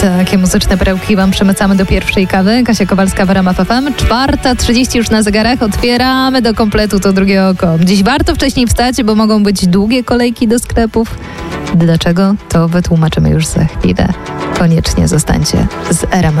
Takie muzyczne perełki wam przemycamy do pierwszej kawy. Kasia Kowalska w RMF FM. 4:30 już na zegarach. Otwieramy do kompletu to drugie oko. Dziś warto wcześniej wstać, bo mogą być długie kolejki do sklepów. Dlaczego? To wytłumaczymy już za chwilę. Koniecznie zostańcie z RMF.